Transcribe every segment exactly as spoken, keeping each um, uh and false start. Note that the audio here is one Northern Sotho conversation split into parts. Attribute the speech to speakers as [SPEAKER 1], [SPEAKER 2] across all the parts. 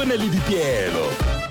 [SPEAKER 1] na le dipielo.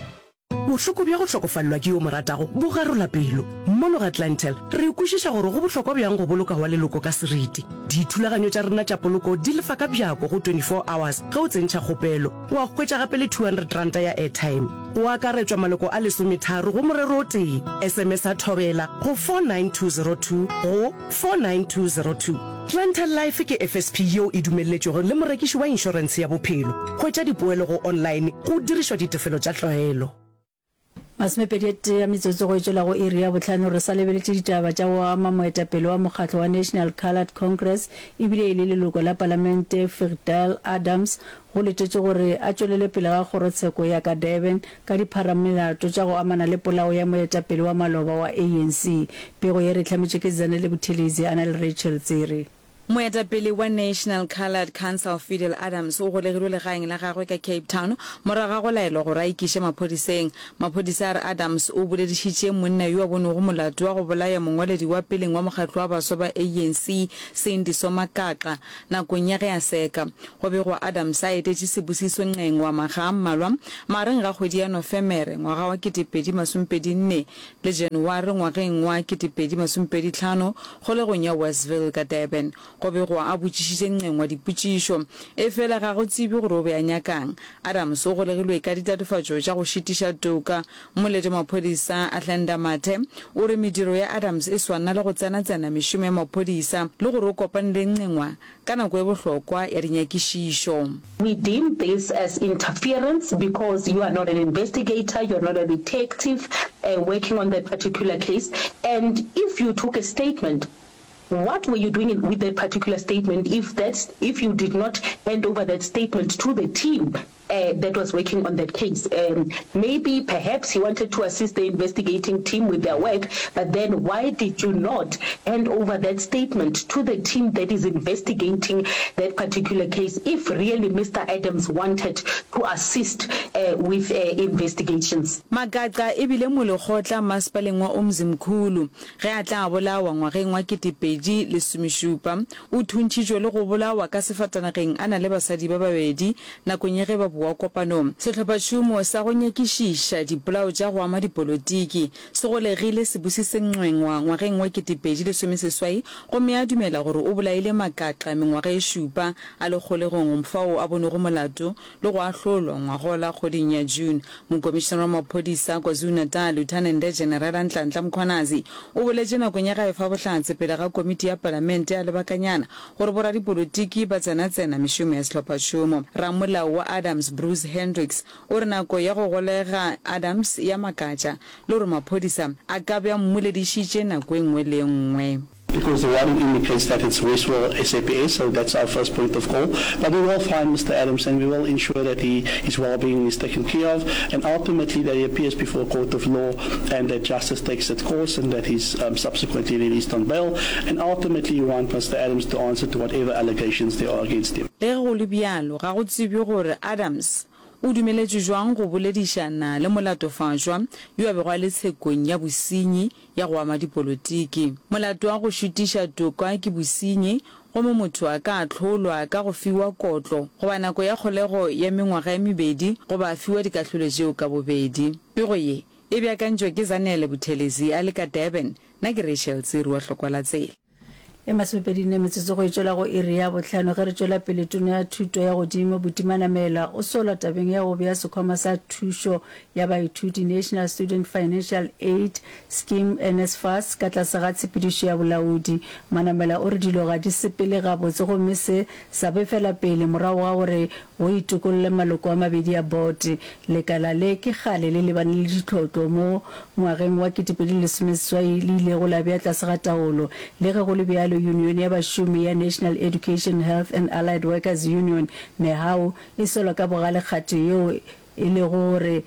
[SPEAKER 2] Bohloko bja go hlokofallwa ke yo moratago bo garola pelo. Mono ga Clientele re ikwešiša gore go bohlokwa bjang go boloka wa leloko ka seriti. Dithulaganyo tša rena tša poloko di lefa ka bjako go twenty-four hours ge o tsentšha kgopelo. Wa hwetša gape le two hundred ranta ya airtime. O akaretswa maloko a lesometharo go morero o tee. S M S a thobela go four nine two zero two go four nine two zero two. Clientele Life ke F S P yeo e dumelletšego le morekiši wa inšorense ya bophelo. Hwetša dipoelo go online go dirišwa ditefelo tša tlwaelo.
[SPEAKER 3] Masmepediete ya metsotso go etsela go iri ya botlhano re sa lebeletse ditaba tša go ama moetapele wa mokgatlo wa National Coloured Congress ebile e le leloko la palamente Ferdinand Adams go letetše gore a tšwelele pele ga kgorotsheko ya ka Durban ka dipharamelato tša go amana le polao ya moetapele wa maloba wa A N C. Pego ye re tlhametše ke Zanele Buthelezi ana le Rachel Tsere.
[SPEAKER 4] Moetapele wa National Coloured Council Fidel Adams o golegilwe legaeng la gagwe ka Cape Town moraga go laelwa gore a ikiše maphodiseng. Maphodisa re Adams o boledišitše monna yo a bonego molato wa go bolaya mongwaledi wa peleng wa mokgatlo wa baswa ba A N C Cindy Somakaka nakong ya ge a seka. Go begwa Adams a etetše sebosiso ngeng wa maga a mmalwa mareng ga kgwedi ya Nofemere ngwaga wa ketepedi masompedi nne le January ngwageng wa ketepedi masompedi tlhano kgolegong ya Westville ka Durban. Go begwa a botšišiše ngeng wa dipotšišo e fela ga go tsebe gore o be a nyakang. Adams o golegilwe ka ditatofatšo tša go šitiša toka. Moledi maphodisa Atlanta Mathe o re mediro ya Adams e swana le go tsena-tsena mešomo ya maphodisa le gore o kopanele ngengwa ka nako e bohlokwa ya dinyakišišo.
[SPEAKER 5] We deem this as interference because you are not an investigator, you're not a detective uh, working on that particular case, and if you took a statement, what were you doing with that particular statement if that's if you did not hand over that statement to the team uh, that was working on that case? Um, maybe perhaps you wanted to assist the investigating team with their work, but then why did you not hand over that statement to the team that is investigating that particular case if really Mister Adams wanted to assist uh, with uh, investigations?
[SPEAKER 4] Magaqa ebile molekgotla masepaleng wa Umzimkhulu ge a tla bolawa ngwageng wa ketepedi le somešupa o thuntšitšwe le go bolawa ka sefatanageng a na le basadi ba babedi nakong ye ge ba boa kopanong. Sehlophatšhomo sa go nyakišiša dipolao tša go ama dipolotiki se golegile sebosiseng ngwengwa ngwageng wa ketepedi le someseswai gomme a dumela gore o bolaile Magaqa mengwaga e šupa a le kgolegong mfao a bonego molato le go ahlolwa ngwagola kgoding ya June. Mokomišenara wa maphodisa KwaZulu-Natal Lieutenant General Nhlanhla Mkhwanazi o boletše nakong ya ga efa bohlatse pele ga komiti ya palamente ya lebakanyana gore bora dipolotiki ba tsena-tsena mešomo ya sehlophatšhomo. Ramolao wa Adams Bruce Hendricks o re nako ya go golega Adams ya makatša le gore maphodisa a ka bea mmoledišitše nako e nngwe le nngwe.
[SPEAKER 6] Because the warrant indicates that it's Westwell S A P S, so that's our first point of call. But we will find Mister Adams and we will ensure that he, his well-being is taken care of, and ultimately that he appears before a court of law and that justice takes its course and that he's um, subsequently released on bail. And ultimately we want Mister Adams to answer to whatever allegations there are against him.
[SPEAKER 4] Le go le bjalo ga go tsebe gore Adams o dumeletše jwang go boledišana le molatofatšwa yo a bego a le tshekong ya bosenyi ya go ama dipolotiki. Molato wa go šutiša toka ke bosenyi gomme motho a ka ahlolwa ka go fiwa kotlo goba nako ya kgolego ya mengwaga ya mebedi goba a fiwa dikahlolo tšeo ka bobedi. Pego ye e beakantšwe ke Zanele Buthelezi a le ka Durban. Na ke Rachel Tsere wa Hlokwala Tsela.
[SPEAKER 3] E masopedi ne metsotso go etsela go iri ya botlhano ge re tšwela pele tono ya thuto ya godimo Butimanamela o sola tabeng ya go bea sekhwama sa thušo ya baithuti National Student Financial Aid Scheme N S F A S ka tlase ga tshepedišo ya bolaodi. Manamela o re dilo ga di sepele gabotse gomme se sa befela pele morago ga gore go itokolle maloko a mabedi ya bote. Lekala le ke gale le lebane le ditlhotlo mo ngwageng wa ketepedi le lesomeseswai le ile go la bea tlase ga taolo le ge go le bjalo Union ya bašomi ya National Education Health and Allied Workers Union NEHAO e sola ka bogale kgate yeo e le gore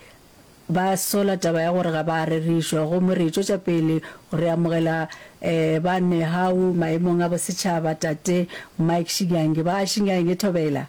[SPEAKER 3] ba sola taba ya gore ga ba rerišwa go moretšo tša pele gore amogela eh, ba NEHAO maemong a bosetšhaba tate Mike Shigange. Ba Shigange thobela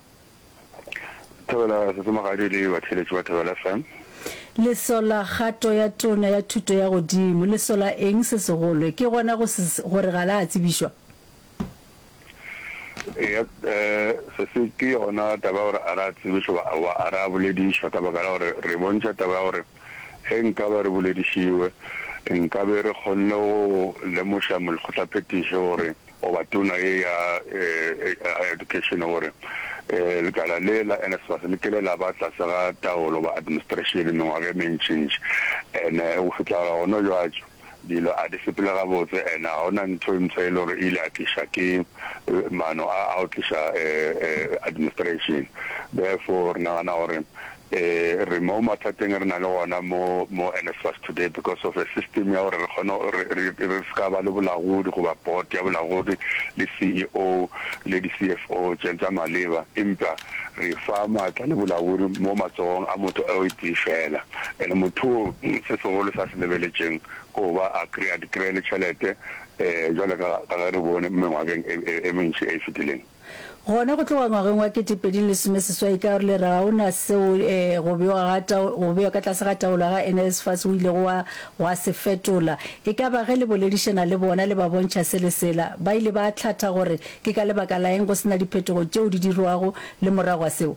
[SPEAKER 7] thobela se tsomagadi le batheletši ba Thobela F M.
[SPEAKER 3] le sola gato ya tona ya thuto ya godimo le sola eng se segolo ke gona go gore gala a tsebišwa?
[SPEAKER 7] e eh se se ke ona taba gore ara tsebisho wa ara boledisho taba ka gore re bontsha taba gore enka ba re boledishiwe enka be re khonne o le mosha mo khotla petition gore o batuna e ya education gore eh le kala le la N S F A S le kele la ba tla sa taolo ba administration no ga men change ene o fitla ona jo ajo dilo a disipline ga botse ena ona ntho ntse le gore ile a kisha ke mano a outlisha administration therefore na na gore eh re mo mathateng re na le ona mo mo N S F A S today because of a system ya gore re khona re ska ba le bolagodi go ba board ya bolagodi le C E O le di C F O tshentsa maleba impa re fa matla le bolagodi mo matsong a motho o itishela ene motho se sogolo sa se lebeletseng go ba a create di create chalete eh jwale ka ka re bone mmengwakeng e mentsi e fitileng
[SPEAKER 3] gona go tloga ngwageng wa ketepedi le semeseswai ka gore le ra ona seo eh go bewa gata go bewa ka tlase ga taolo ga N S F A S o ile go wa se fetola e ka ba ge le boledishana le bona le ba bontšha se le sela ba ile ba tlhatha gore ke ka lebaka la eng go sena diphetogo tšeo di dirwago le morago wa seo.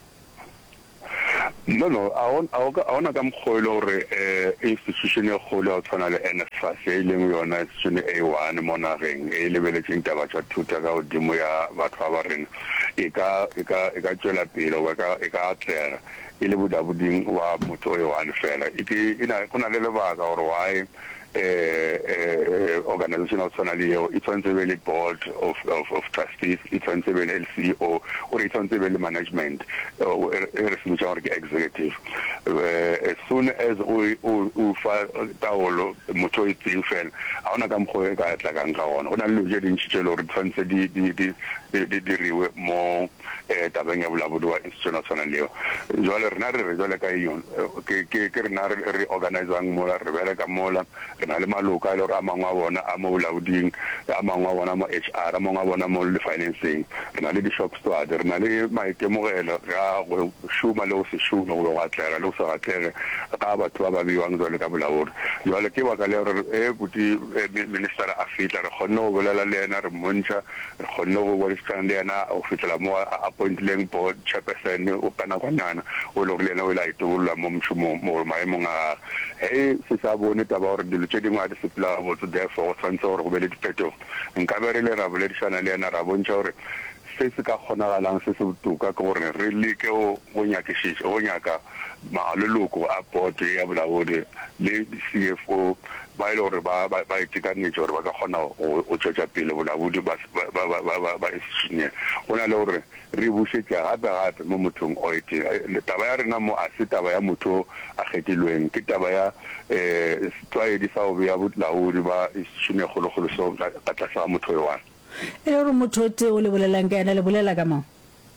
[SPEAKER 7] No no a on a ona ka mkholo gore eh institution ya kholo a tshwana le N S F A S e leng yona institution A one mo nageng e lebeletseng taba tsa thuta ka godimo ya batho ba rena e ka e ka e ka tswela pele wa ka e ka tlera ile bodabuding wa motho e one fela e ina kuna le lebaka gore why eh eh organization of sonalio it's on the board of of of trustees it's on the L C O or it's on the management or executive as soon as we we file taolo motho itse fela a ona ka mkhoe ka tla ka nka ona ona le je dintshitelo re tshwantse di di di di diriwe mo eh tabeng ya bolabodi wa institution of sonalio jwale rena re re jwale ka yon ke ke ke rena re organizang mo re bele ka mola na le maloka le ra mangwa bona a mo lauding a mangwa bona mo H R a mangwa bona mo le financing na le di shop steward na le maitemogelo ga go shuma le o se shuma go wa tlera le o sa tlere ka batho ba ba biwang jwale ka bolawodi jwale ke ba ka le re e buti minister a fitla re khonno go bolela le ena re montsha re khonno go go stand ena o fitla mo appointing board chairperson o kana kwanana o lo le ena o la itola mo mshumo mo maemong a e se sa bone taba gore dilo tse dingwe a di sepela botse therefore tshwanetse gore go be le diphetho nka be re le ra boledishana le ena ra bontšha gore se se ka kgonagalang se se botoka ke gore re leke go nyakishisha go nyaka maloloko a board ya bolawodi le C F O ba ile gore ba ba itekanetse gore ba ka kgona go tswetsa pele bolawodi ba ba ba isine ona le gore re bušetša gape gape mo mothong o ite taba ya rena mo a se taba ya motho a kgethilweng ke taba ya eh twaedi sa o ya bolaodi ba isine gologolo so ka tlasa motho yo wa
[SPEAKER 3] e re motho te o le bolelang ka ena le bolela ka mang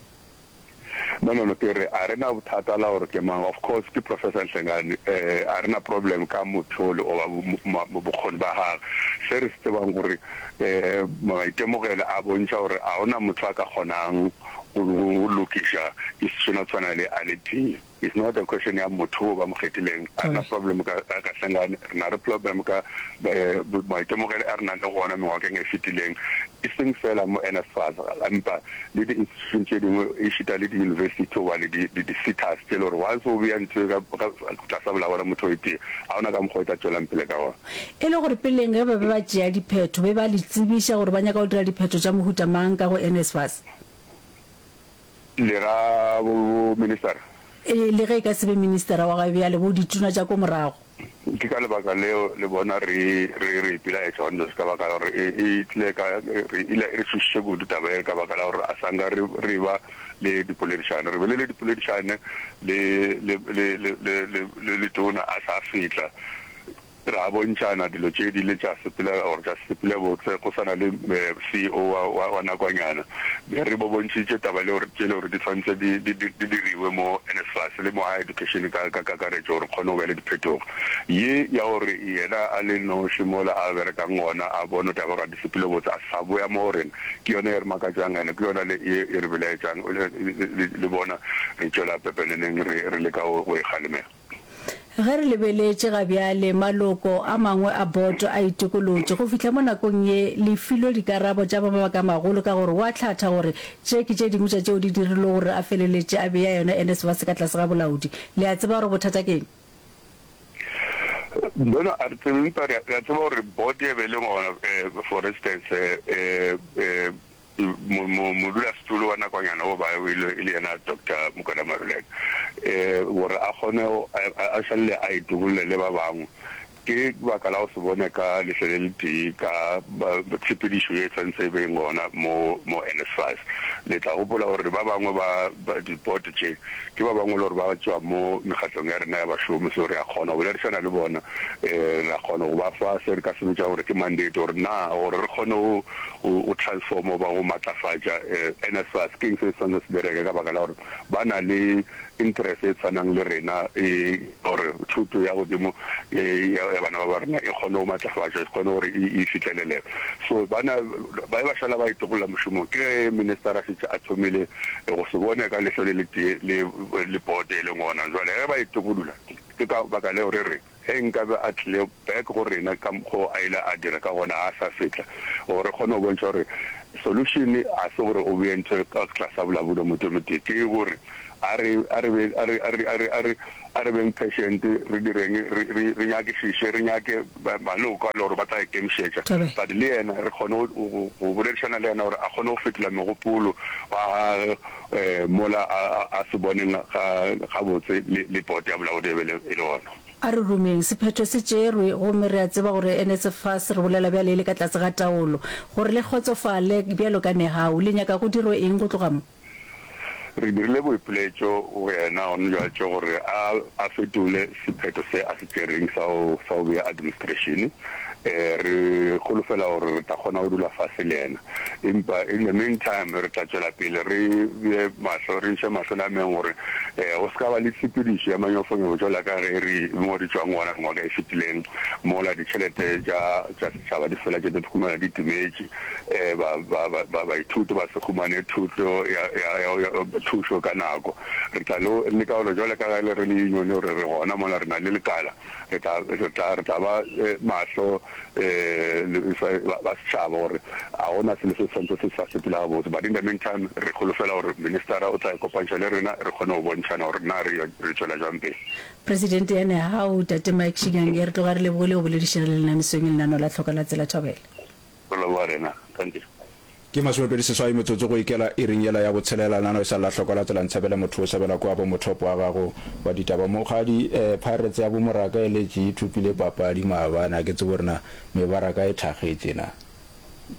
[SPEAKER 7] no no no ke re a rena bothata la gore ke mang of course ke professor Hlengani eh a rena problem ka motho le o ba bokgoni ba ha se re se bang gore eh maitemogelo a bontšha gore a ona motho a ka kgonang go lokisha isitsona tswana le ality it's not a question ya motho ba mo kgetileng ana problem ka ka Hlengani na re problem ka maitemogelo a rena le gona me wa ke nge fitileng iseng fela mo N S F A S ampa le di institution tse dingwe e shita le di university wa le di di sitas tse lore wa so bia ntse ka ka sa bula wala motho ite a ona ka mkhota tswela mpele ka wa
[SPEAKER 3] e le gore peleng ga ba ba tšea diphetho be ba le tsebisha gore ba nyaka go dira diphetho tša mohuta mang ka go N S F A S
[SPEAKER 7] le ra bo minister
[SPEAKER 3] e le ge ka sebe minister wa ga bia le bo dituna tša ko morago
[SPEAKER 7] ke ka lebaka leo le bona re re re pila e tsona ka baka gore e tle ka re ile re tshushe go ditaba ka baka la gore a sanga re re ba le dipolitician re le le dipolitician le le le le le le tona a sa fitla ra bontšana dilo tše di le tša sepela or tša sepela botse go sana le C E O wa wa nakwanyana re bo bontšitše taba le gore tše le gore di tshwanetse di di diriwe mo N S F A S le mo education ka ka ka re tšo re kgone go be le diphetogo ye ya gore yena a le noši mola a berekang gona a bone taba gore di sepela botse a sa boya mo goreng ke yone e re makatsang ene ke yona le e re belaetsang le bona re tšwela pepeneneng re le ka go e galemela
[SPEAKER 3] ge re lebeletse ga bjale maloko a mangwe a boto a itokolotse go fitlha mo nakong ye le filo dikarabo tša ba mabaka magolo ka gore wa tlhatha gore tše ke tše dingwe tša tšeo di dirile gore a feleletse a beya yona NSFAS ka tlase ga bolaodi le a tseba gore bothata keng
[SPEAKER 7] bona a tsebe mpa re a tseba gore board e be le ngona for instance eh eh modula stulo wa nakonyana o ba ile ile na Doctor Mokona Maruleng eh gore a gone a shalle a itubulle le ba bangwe ke ba ka la o se bone ka le hlelelti ka tshepedišo e tsentse be ngona mo mo NSFAS le tla go bola gore ba bangwe ba diport tše ke ba bangwe le gore ba tswa mo megatlong ya rena ya bašomi se re a kgona go lerisana le bona eh ra kgona go ba fa se re ka se tša gore ke mandate gore na gore re kgone o transform ba go matlafatša NSFAS ke se se se bereke ka baka la gore ba na le interest e tsanang le rena e gore thuto ya godimo ya bana ba rena e kgone go matlafatša e kgone gore e fitlhelele so bana ba ba shala ba itogolla moshomo ke minister a fitša a thomile go se bone ka lehlo le le le board le ngona jwale ge ba itogolla ke ka baka le gore re he nka ba atle back go rena ka go a ile a dira ka gona a sa fitla gore kgone go bontsha gore solution a se gore o bente ka class a bula bula motomete ke gore are are are are are are ben patient re direng re nyake shishe re nyake maloko a lore ba tla ikemšetša but le ena re kgone go boledišana le ena gore a kgone go fetela megopolo wa mola a se boneng ga botse le board ya bolaodi e le ona
[SPEAKER 3] a re rumeng sephetho se tšerwe gomme re a tseba gore NSFAS re bolela bjale le ka tlase ga taolo gore le kgotsofale bjalo ka negao le nyaka go dirwe eng go tloga mo
[SPEAKER 7] re dirile boipiletšo go yena o njwatše gore a fetole sephetho se a se tšereng sa go bea administration eh re golofela gore re tla kgona go dula fase le ena empa in the meantime re tla tšwela pele re be mahlo re ntshe mahlo a meng gore eh o ska ba le tshepedišo ya manyofonyo jwala ka ge re mo di tswang ngwana ngwaga e fetileng mola ditšhelete tša setšhaba di fela tše di khumana di timetse eh ba ba ba ba ithuto ba se khumane thuto ya thušo ka nako re tla lo le ka lo jwala ka le re le nyone re re gona mola re na le lekala re tla re tla ba mahlo eh ba setšhaba gore a gona se le se santse se sa sepela botse but in the meantime re golofela gore ministera o tla kopantša le rena re kgone go bontšhana gore na re tswela jang pele
[SPEAKER 3] president ya negao tate Mike Shigange re tloga re le bogole go boledišana le lenaneo le lenano la tlhoka la tsela thobela
[SPEAKER 7] re lo rena thank you
[SPEAKER 1] ke masomepedi seswai metsotso go ikela e ring yela ya botshelelana no sa la tlhoka la tsela ntshabela motho o sabela kwa bo mothopo wa gago wa ditaba mo gadi pirates ya bo moraka e le tši thupile papadi maabana ke tse borena mebaraka e thagetse na